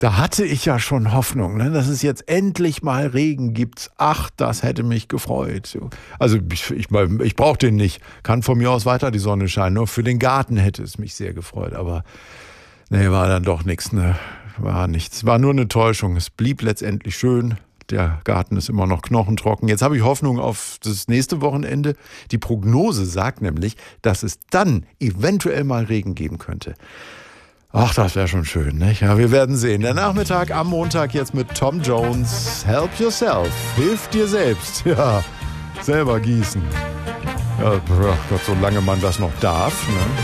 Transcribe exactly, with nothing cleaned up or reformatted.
Da hatte ich ja schon Hoffnung, ne, dass es jetzt endlich mal Regen gibt. Ach, das hätte mich gefreut. Also ich, ich, ich brauche den nicht. Kann von mir aus weiter die Sonne scheinen. Nur für den Garten hätte es mich sehr gefreut. Aber nee, war dann doch nichts. Ne? War nichts. War nur eine Täuschung. Es blieb letztendlich schön. Der Garten ist immer noch knochentrocken. Jetzt habe ich Hoffnung auf das nächste Wochenende. Die Prognose sagt nämlich, dass es dann eventuell mal Regen geben könnte. Ach, das wäre schon schön, nicht? Ja, wir werden sehen. Der Nachmittag am Montag jetzt mit Tom Jones. Help yourself. Hilf dir selbst. Ja, selber gießen. Ja, Gott, solange man das noch darf, ne?